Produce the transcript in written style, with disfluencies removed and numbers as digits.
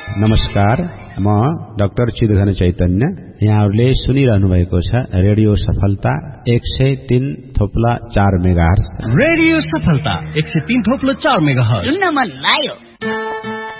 नमस्कार, म डाक्टर चिदघन चैतन्य। यहाँहरूले सुनिरहनु भएको छ रेडियो सफलता 103.4 मेगाहर्ज। रेडियो सफलता 103.4 मेगाहर्ज। सुन्न मन लाग्यो।